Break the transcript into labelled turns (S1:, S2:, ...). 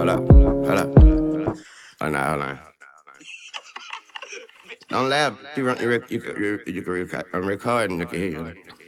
S1: Hold up. Hold up. Oh, no, hold on. Don't laugh. You can record. I'm recording. I can hear you.